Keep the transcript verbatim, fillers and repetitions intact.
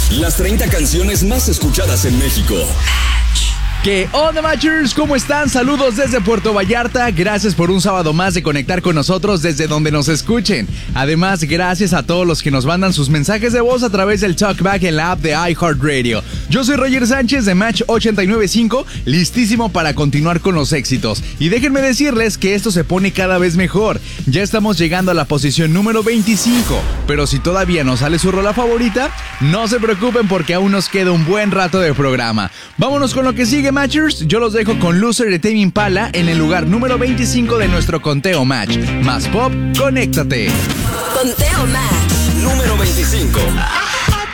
Las treinta canciones más escuchadas en México. ¿Qué onda, Matchers? ¿Cómo están? Saludos desde Puerto Vallarta. Gracias por un sábado más de conectar con nosotros desde donde nos escuchen. Además, gracias a todos los que nos mandan sus mensajes de voz a través del Talkback en la app de iHeartRadio. Yo soy Roger Sánchez de Match ochenta y nueve punto cinco, listísimo para continuar con los éxitos. Y déjenme decirles que esto se pone cada vez mejor. Ya estamos llegando a la posición número veinticinco. Pero si todavía no sale su rola favorita, no se preocupen porque aún nos queda un buen rato de programa. Vámonos con lo que sigue, Matchers. Yo los dejo con Loser de Tame Impala en el lugar número veinticinco de nuestro conteo Match. Más pop, conéctate. Conteo Match número veinticinco.